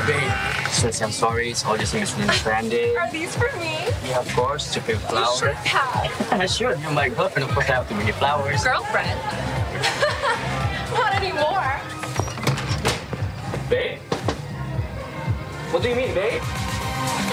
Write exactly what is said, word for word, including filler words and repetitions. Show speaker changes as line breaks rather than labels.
babe. Since I'm sorry, it's all just a misunderstanding.
Are these for me?
Yeah, of course, to bring
You
flowers.
should have.
I should. You're my girlfriend, of course I have to bring you flowers.
Girlfriend? Not anymore.
Babe? What do you mean, babe?